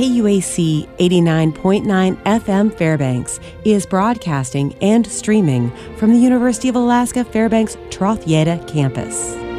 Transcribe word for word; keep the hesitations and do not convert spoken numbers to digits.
K U A C eighty-nine point nine F M Fairbanks is broadcasting and streaming from the University of Alaska Fairbanks Trothyeta campus.